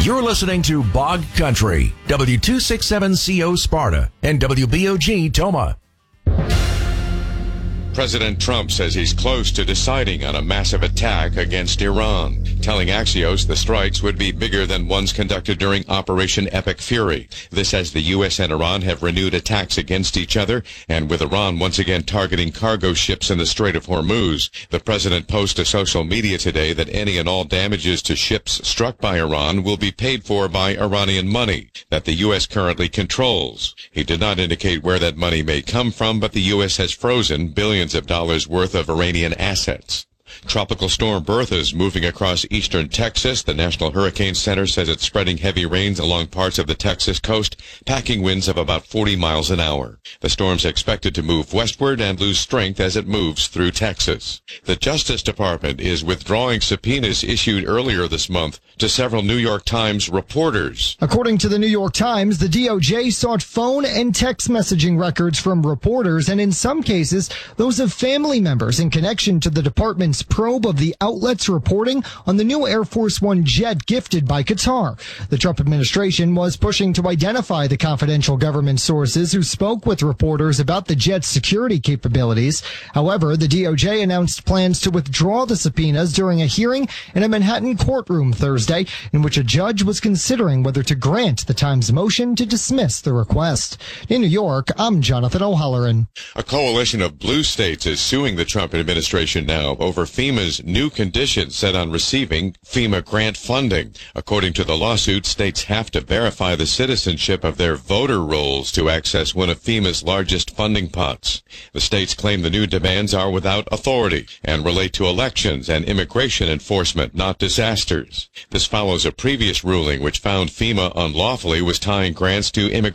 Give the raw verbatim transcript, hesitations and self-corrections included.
You're listening to Bog Country, W two sixty-seven C O Sparta and W B O G Toma. President Trump says he's close to deciding on a massive attack against Iran, telling Axios the strikes would be bigger than ones conducted during Operation Epic Fury. This as the U S and Iran have renewed attacks against each other, and with Iran once again targeting cargo ships in the Strait of Hormuz. The president posted to social media today that any and all damages to ships struck by Iran will be paid for by Iranian money that the U S currently controls. He did not indicate where that money may come from, but the U S has frozen billions of dollars worth of Iranian assets. Tropical storm Bertha is moving across eastern Texas. The National Hurricane Center says it's spreading heavy rains along parts of the Texas coast, packing winds of about forty miles an hour. The storm's expected to move westward and lose strength as it moves through Texas. The Justice Department is withdrawing subpoenas issued earlier this month to several New York Times reporters. According to the New York Times, the D O J sought phone and text messaging records from reporters, and in some cases, those of family members in connection to the department's probe of the outlet's reporting on the new Air Force One jet gifted by Qatar. The Trump administration was pushing to identify the confidential government sources who spoke with reporters about the jet's security capabilities. However, the D O J announced plans to withdraw the subpoenas during a hearing in a Manhattan courtroom Thursday, in which a judge was considering whether to grant the Times motion to dismiss the request. In New York, I'm Jonathan O'Halloran. A coalition of blue states is suing the Trump administration now over FEMA's new conditions set on receiving FEMA grant funding. According to the lawsuit, states have to verify the citizenship of their voter rolls to access one of FEMA's largest funding pots. The states claim the new demands are without authority and relate to elections and immigration enforcement, not disasters. This follows a previous ruling which found FEMA unlawfully was tying grants to immigration